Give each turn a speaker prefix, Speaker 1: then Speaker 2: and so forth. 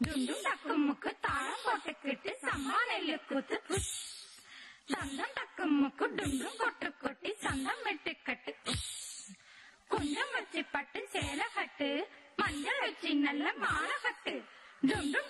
Speaker 1: டுண்டும் டக்குமுக்கு தாளம் போட்டுக்கிட்டு சம்மா நெல்லு கூத்து புஷ். சந்தம் டக்குமுக்கு டுண்டும் கொட்டு கொட்டி சந்தம் வெட்டு கட்டு புஷ். குஞ்சம் வச்சு பட்டு சேலை கட்டு, மஞ்சள் வச்சு நல்ல மாலை கட்டு. டுண்டும்